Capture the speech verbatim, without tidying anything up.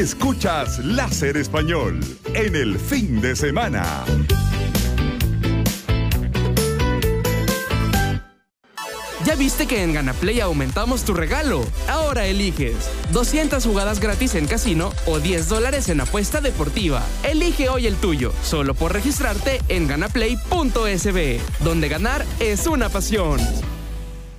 Escuchas Láser Español en el fin de semana. ¿Ya viste que en Ganaplay aumentamos tu regalo? Ahora eliges doscientas jugadas gratis en casino o diez dólares en apuesta deportiva. Elige hoy el tuyo, solo por registrarte en ganaplay punto es be, donde ganar es una pasión.